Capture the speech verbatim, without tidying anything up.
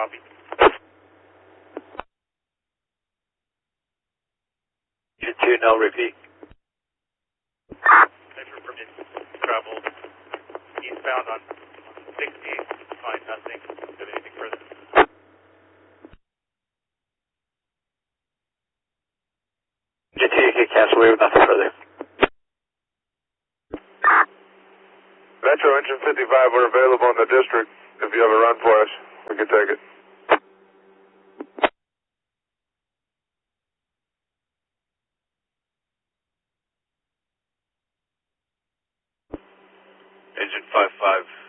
Copy. Engine two, no repeat. Thanks for permit. Travel eastbound on sixty. Fine, nothing. Got anything further? Engine two, you can cancel. We have nothing further. Metro Engine fifty-five, we're available in the district. If you have a run for us, we can take it. Engine five five.